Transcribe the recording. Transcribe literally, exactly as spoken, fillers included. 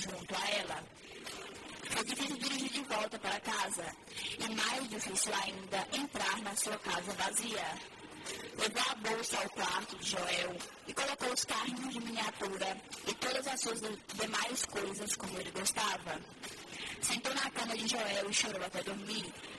junto a ela. Foi difícil dirigir de volta para casa e mais difícil ainda entrar na sua casa vazia. Levou a bolsa ao quarto de Joel e colocou os carrinhos de miniatura e todas as suas demais coisas como ele gostava. Sentou na cama de Joel e chorou até dormir.